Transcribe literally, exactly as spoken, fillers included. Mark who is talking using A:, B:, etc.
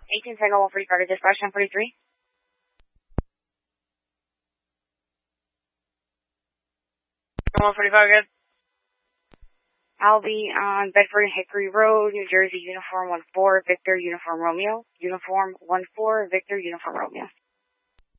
A: eighteen Tango one forty-five to dispatch ten forty-three. one forty-five, good. I'll be on Bedford and Hickory Road, New Jersey, Uniform one four, Victor, Uniform Romeo. Uniform one four, Victor, Uniform Romeo.